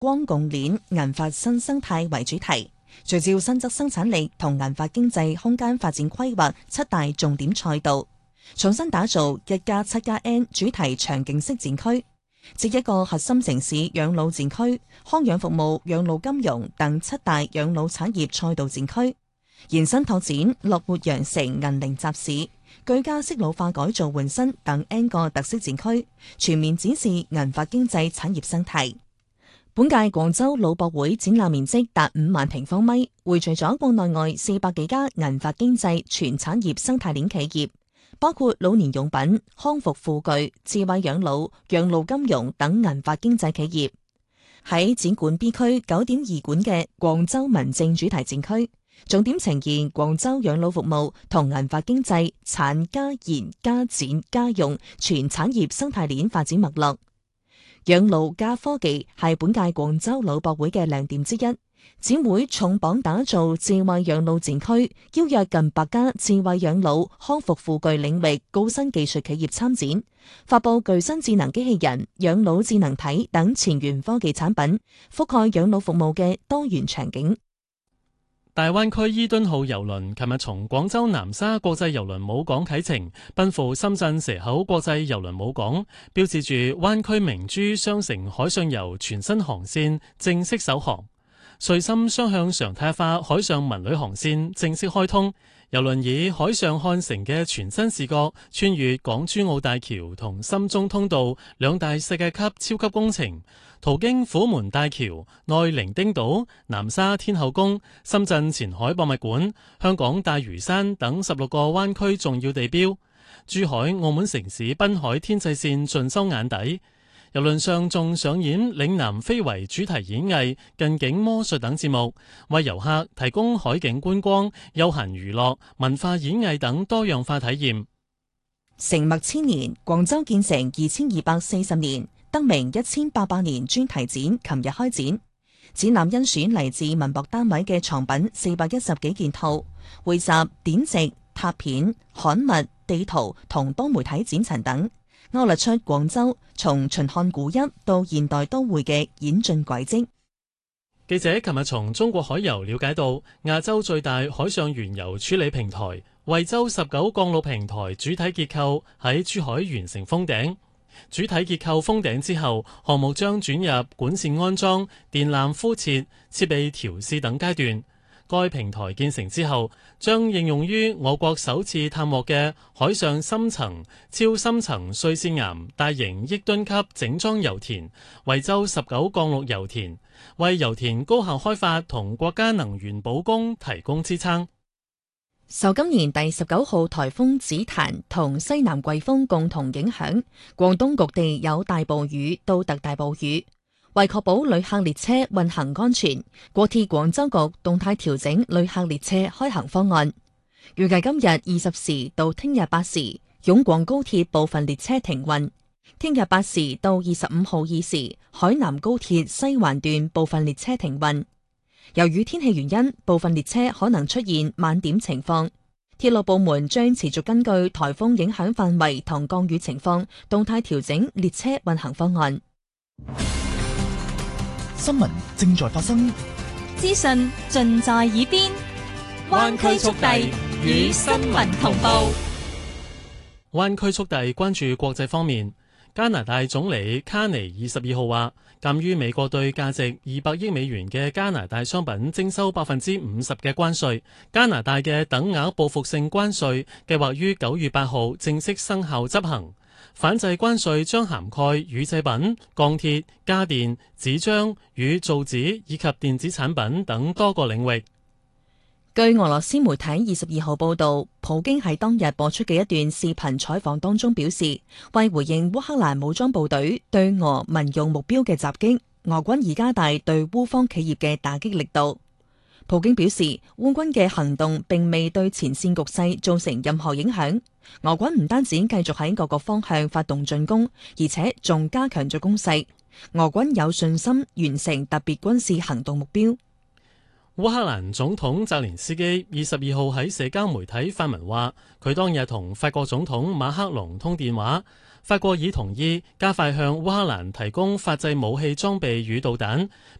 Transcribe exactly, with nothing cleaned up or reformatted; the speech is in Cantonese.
光共鏈銀髮新生態為主題，聚焦新質生產力同銀髮經濟空間發展規劃七大重點賽道，重新打造一加七加 N 主題場景式展區，設一個核心城市養老展區、康養服務、養老金融等七大養老產業賽道展區，延伸拓展樂活羊城銀齡集市、居家式老化改造換新等 N 個特色展區，全面展示銀髮經濟產業生態。本屆廣州老博會展覽面積達五萬平方米，匯聚咗國內外四百幾家銀髮經濟全產業生態鏈企業，包括老年用品、康復護具、智慧養老、養老金融等銀髮經濟企業。喺展館 B 區九點二館嘅廣州民政主題展區，重點呈現廣州養老服務同銀髮經濟產加研加展加用全產業生態鏈發展脈絡。養老加科技係本屆廣州老博會嘅亮點之一。展會重磅打造智慧養老展區，邀約近百家智慧養老、康復護具領域高新技術企業參展，發佈具身智能機器人、養老智能體等前沿科技產品，覆蓋養老服務嘅多元場景。 大灣區伊敦號郵輪琴日從廣州南沙國際郵輪母港啟程，奔赴深圳蛇口國際郵輪母港，標誌住灣區明珠雙城海上遊全新航線正式首航。穗深雙向常態化海上文旅航線正式開通，郵輪以海上看城嘅全新視角，穿越港珠澳大橋同深中通道兩大世界級超級工程，途經虎門大橋、內伶仃島、南沙天后宮、深圳前海博物館、香港大嶼山等十六個灣區重要地標，珠海、澳門城市濱海天際線盡收眼底。郵輪上仲上演嶺南非遺主題演藝、近景魔術等節目，為遊客提供海景觀光、休閒娛樂、文化演藝等多樣化體驗。 承麥千年，廣州建成二千二百四十年，得名一千八百年專題展琴日開展。展覽甄選嚟自文博單位嘅藏品四百一十幾件套，匯集典籍、拓片、刊物、地圖同多媒體展陳等，勾勒出廣州從秦漢古邑到現代都會嘅演進軌跡。 記者琴日從中國海油了解到，亞洲最大海上原油處理平台惠州十九鋼路平台主體結構喺珠海完成封頂。主體結構封頂之後，項目將轉入管線安裝、電纜敷設、設備調試等階段。該平台建成之後，將應用於我國首次探獲嘅海上深層、超深層碎屑岩大型億噸級整裝油田惠州十九鋼路油田，為油田高效開發同國家能源保供提供支撐。 受今年第十九號颱風紫檀同西南季風共同影響，廣東各地有大暴雨到特大暴雨。為確保旅客列車運行安全，國鐵廣州局動態調整旅客列車開行方案。預計今日二十時到聽日八時，湧廣高鐵部分列車停運；聽日八時到二十五號二時，海南高鐵西環段部分列車停運。由於天氣原因，部分列車可能出現晚點情況。鐵路部門將持續根據颱風影響範圍同降雨情況，動態調整列車運行方案。 新聞正在發生， 資訊盡在耳邊，灣區速遞與新聞同步。 灣區速遞關注國際方面，加拿大總理卡尼二十二號話，鑑於美國對價值二百億美元嘅加拿大商品徵收百分之五十嘅關稅，加拿大嘅等額報復性關稅計劃於九月八號正式生效執行。反制關稅將涵蓋乳製品、鋼鐵、家電、紙張與造紙以及電子產品等多個領域。 據俄羅斯媒體二十二號報道，普京喺當日播出嘅一段視頻採訪當中表示，為回應烏克蘭武裝部隊對俄民用目標嘅襲擊，俄軍已加大對烏方企業嘅打擊力度。普京表示，烏軍嘅行動並未對前線局勢造成任何影響。俄軍唔單止繼續喺各個方向發動進攻，而且仲加強咗攻勢。俄軍有信心完成特別軍事行動目標。 烏克蘭總統澤連斯基二十二號喺社交媒體發文話，佢當日同法國總統馬克龍通電話。 法國已同意加快向烏克蘭提供法製武器裝備與導彈，